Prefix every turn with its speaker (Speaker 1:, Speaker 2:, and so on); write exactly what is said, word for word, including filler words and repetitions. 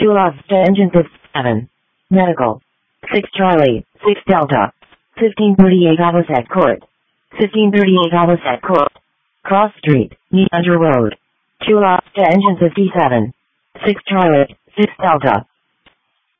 Speaker 1: Chulov to engine fifty-seven. Medical. six Charlie, six Delta. fifteen thirty-eight Avocet Court. fifteen thirty-eight Avocet Court. Cross Street, Neander Road. Chulov to engine fifty-seven. six Charlie, six Delta.